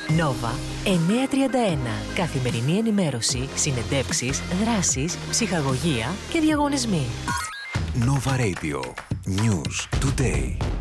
Nova 931. Καθημερινή ενημέρωση, συνεντεύξεις, δράσεις, ψυχαγωγία και διαγωνισμοί. Nova Radio. News Today.